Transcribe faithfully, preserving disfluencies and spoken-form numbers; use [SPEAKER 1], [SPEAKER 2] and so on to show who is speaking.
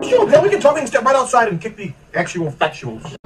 [SPEAKER 1] Sure, Bill, we can talk. We can step right outside and kick the actual factuals.